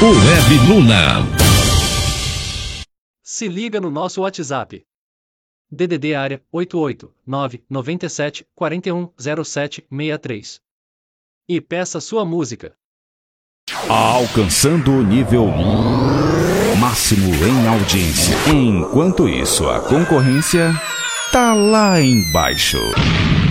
Web Luna. Se liga no nosso WhatsApp. DDD área 88997410763. E peça sua música. Alcançando o nível máximo em audiência. Enquanto isso, a concorrência tá lá embaixo.